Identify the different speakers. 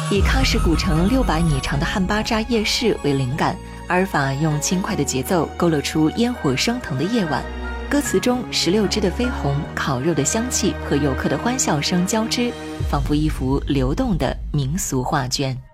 Speaker 1: 以喀什古城600米长的汉巴扎夜市为灵感，阿尔法用轻快的节奏勾勒出烟火升腾的夜晚。歌词中16只的绯红、烤肉的香气和游客的欢笑声交织，仿佛一幅流动的民俗画卷。